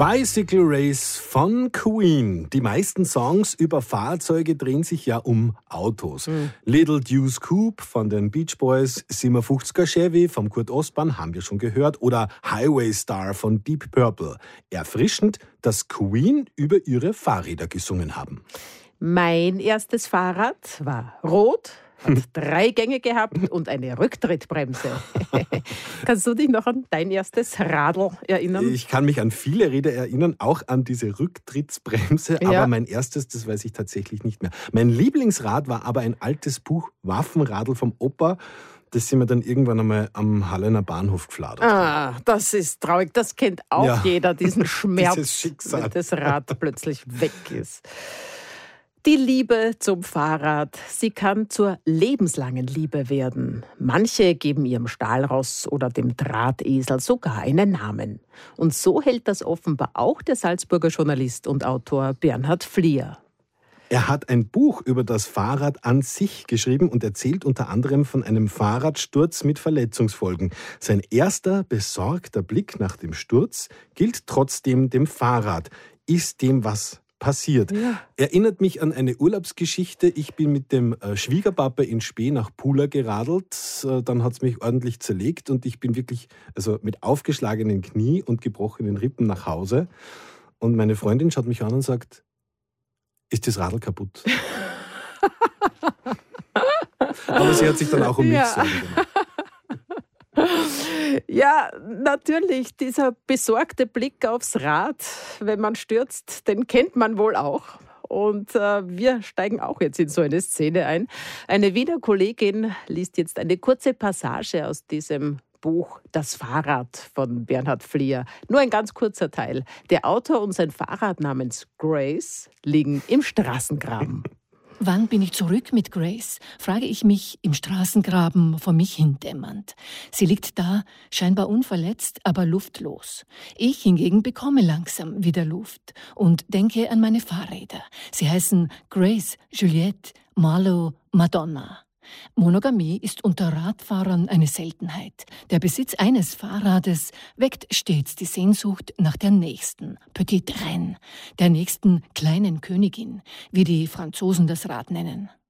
Bicycle Race von Queen. Die meisten Songs über Fahrzeuge drehen sich ja um Autos. Little Deuce Coupe von den Beach Boys, 57er Chevy vom Kurt Ostbahn, haben wir schon gehört, oder Highway Star von Deep Purple. Erfrischend, dass Queen über ihre Fahrräder gesungen haben. Mein erstes Fahrrad war rot, hat 3 Gänge gehabt und eine Rücktrittbremse. Kannst du dich noch an dein erstes Radl erinnern? Ich kann mich an viele Räder erinnern, auch an diese Rücktrittsbremse, Ja. aber mein erstes, das weiß ich tatsächlich nicht mehr. Mein Lieblingsrad war aber ein altes Buch Waffenradl vom Opa. Das sind wir dann irgendwann einmal am Hallener Bahnhof gefladert. Ah, das ist traurig. Das kennt auch Ja. jeder, diesen Schmerz, Dieses Schicksal. wenn das Rad plötzlich weg ist. Die Liebe zum Fahrrad, sie kann zur lebenslangen Liebe werden. Manche geben ihrem Stahlross oder dem Drahtesel sogar einen Namen. Und so hält das offenbar auch der Salzburger Journalist und Autor Bernhard Flier. Er hat ein Buch über das Fahrrad an sich geschrieben und erzählt unter anderem von einem Fahrradsturz mit Verletzungsfolgen. Sein erster besorgter Blick nach dem Sturz gilt trotzdem dem Fahrrad. Ist dem was passiert? Ja. Erinnert mich an eine Urlaubsgeschichte. Ich bin mit dem Schwiegerpapa in Spee nach Pula geradelt. Dann hat es mich ordentlich zerlegt und ich bin wirklich mit aufgeschlagenen Knie und gebrochenen Rippen nach Hause. Und meine Freundin schaut mich an und sagt, ist das Radl kaputt? Aber sie hat sich dann auch um mich Ja. Sorgen gemacht. Ja, natürlich, dieser besorgte Blick aufs Rad, wenn man stürzt, den kennt man wohl auch. Und wir steigen auch jetzt in so eine Szene ein. Eine Wiener Kollegin liest jetzt eine kurze Passage aus diesem Buch Das Fahrrad von Bernhard Flier. Nur ein ganz kurzer Teil. Der Autor und sein Fahrrad namens Grace liegen im Straßengraben. Wann bin ich zurück mit Grace, frage ich mich im Straßengraben vor mich hindämmernd. Sie liegt da, scheinbar unverletzt, aber luftlos. Ich hingegen bekomme langsam wieder Luft und denke an meine Fahrräder. Sie heißen Grace, Juliette, Marlo, Madonna. Monogamie ist unter Radfahrern eine Seltenheit. Der Besitz eines Fahrrades weckt stets die Sehnsucht nach der nächsten Petite Reine, der nächsten kleinen Königin, wie die Franzosen das Rad nennen.